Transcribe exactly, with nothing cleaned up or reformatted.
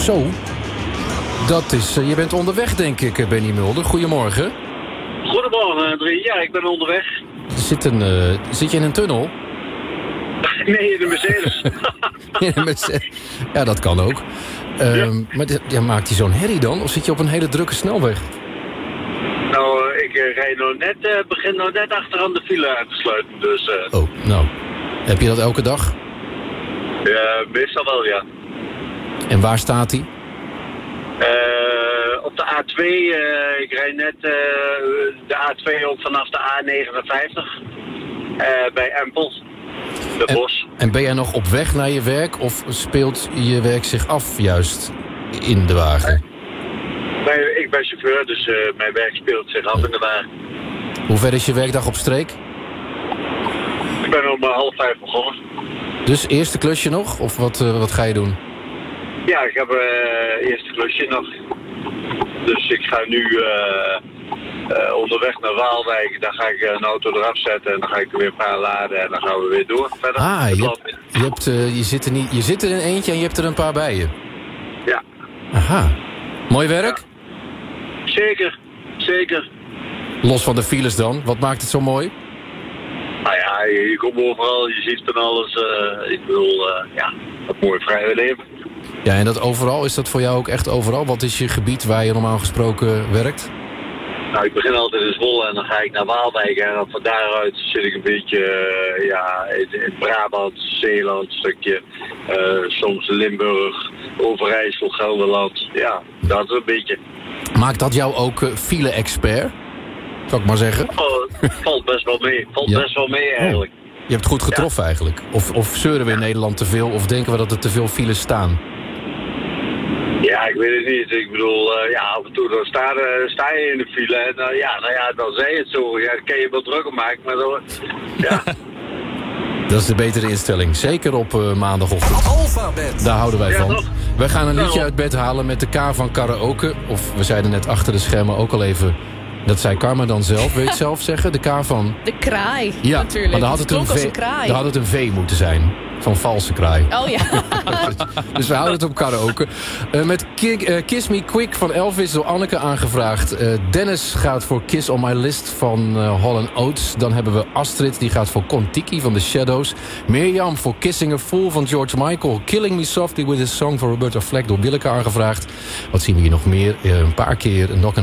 Zo, dat is... Uh, je bent onderweg, denk ik, Benny Mulder. Goedemorgen. Goedemorgen, André. Ja, ik ben onderweg. Zit, een, uh, zit je in een tunnel? Nee, in de Mercedes. in de Mercedes. Ja, dat kan ook. Uh, ja. Maar ja, maakt hij zo'n herrie dan? Of zit je op een hele drukke snelweg? Nou, uh, ik uh, rijd nou net, uh, begin nou net achteraan de file aan te sluiten. Dus, uh... Oh, nou. Heb je dat elke dag? Ja, meestal wel, ja. En waar staat hij? Uh, op de A twee, uh, ik rijd net uh, de A twee op vanaf de A negenenvijftig. Uh, bij Empel, de en, bos. En ben jij nog op weg naar je werk of speelt je werk zich af juist in de wagen? Nee, ik ben chauffeur, dus uh, mijn werk speelt zich af in de wagen. Hoe ver is je werkdag op streek? Ik ben om uh, half vijf begonnen. Dus eerste klusje nog? Of wat, uh, wat ga je doen? Ja, ik heb uh, eerste klusje nog. Dus ik ga nu uh, uh, onderweg naar Waalwijk. Dan ga ik uh, een auto eraf zetten en dan ga ik er weer een paar laden en dan gaan we weer door verder. Ah, je, hebt, je, hebt, uh, je, zit er niet, je zit er in eentje en je hebt er een paar bij je. Ja. Aha. Mooi werk? Ja. Zeker, zeker. Los van de files dan, wat maakt het zo mooi? Nou ja, je, je komt overal, je ziet van alles. Uh, ik bedoel, uh, ja, dat mooie vrije leven. Ja, en dat overal, is dat voor jou ook echt overal? Wat is je gebied waar je normaal gesproken werkt? Nou, ik begin altijd in Zwolle en dan ga ik naar Waalwijk. En van daaruit zit ik een beetje uh, ja, in, in Brabant, Zeeland, een stukje. Uh, soms Limburg, Overijssel, Gelderland. Ja, dat is een beetje. Maakt dat jou ook uh, file-expert? Zou ik maar zeggen. Oh, valt best wel mee. Valt ja. best wel mee eigenlijk. Oh. Je hebt het goed getroffen ja. eigenlijk. Of, of zeuren we in ja. Nederland te veel? Of denken we dat er te veel files staan? Ja, ik weet het niet. Ik bedoel, uh, ja, af en toe dan sta, uh, sta je in de file. En uh, ja, nou ja, dan zei je het zo. Ja, dan kan je wel drukker maken, maar dan... Ja. Dat is de betere instelling. Zeker op uh, maandagochtend. Alphabet. Daar houden wij ja, van. Nog. Wij gaan een liedje uit bed halen met de K van karaoke. Of we zeiden net achter de schermen ook al even... Dat zei Karma dan zelf. Wil je het zelf zeggen? De K van... De kraai, ja, natuurlijk. Maar dan had het, het, een v... een dan had het een V moeten zijn. Van valse kraai. Oh ja. Dus we houden het op karaoke. Uh, met Ki- uh, Kiss Me Quick van Elvis door Anneke aangevraagd. Uh, Dennis gaat voor Kiss on My List van uh, Hall and Oates. Dan hebben we Astrid, die gaat voor Kon-Tiki van The Shadows. Mirjam voor Kissing a Fool van George Michael. Killing Me Softly with His Song van Roberta Flack door Willeke aangevraagd. Wat zien we hier nog meer? Uh, een paar keer Knock